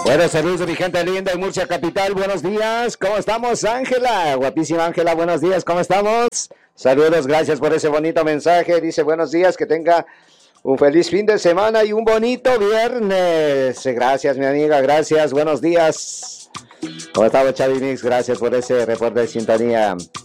Bueno, saludos mi gente linda en Murcia Capital, buenos días, ¿cómo estamos? Ángela, guapísima Ángela, buenos días, ¿cómo estamos? Saludos, gracias por ese bonito mensaje, dice buenos días, que tenga un feliz fin de semana y un bonito viernes. Gracias mi amiga, gracias, buenos días. ¿Cómo estamos, Chavi Mix? Gracias por ese reporte de sintonía.